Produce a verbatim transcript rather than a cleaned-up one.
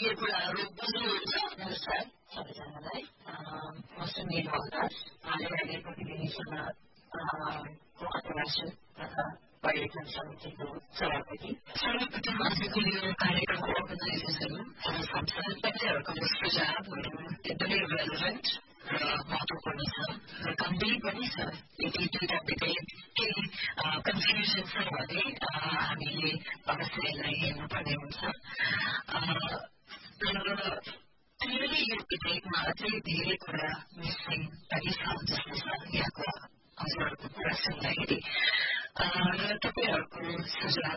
यो कुराहरू बुझ्नुहुन्छ नमस्कार सबैजनालाई म सुनिल मल्दास हालै प्रतिनिधिसँग अन्तर्राष्ट्रिय तथा पर्यटन समितिको सभापति सर्वप्रथम आजको यो कार्यक्रमको अर्गनाइजेसन र संस्थापकहरूको सुझावहरू एकदमै रेलेभेन्ट र महत्त्वपूर्ण छ र गम्भीर पनि छ यदि दुईटा बित्दै केही कन्फ्युजन छ भने हामीले अवश्य यसलाई हेर्नुपर्ने हुन्छ र क्लियरली यो विधेयकमा अझै धेरै कुरा मिसिङ पनि छ जस्तो छ यहाँको हजुरहरूको कुरा सुन्दाखेरि र तपाईँहरूको सुझाव